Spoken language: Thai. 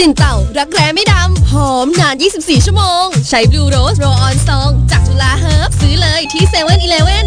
กลิ่นเต่ารักแร้ไม่ดำหอมนาน24 ชั่วโมงใช้ Blue Rose Roll On Song จากจุฬาเฮิร์บซื้อเลยที่7-Eleven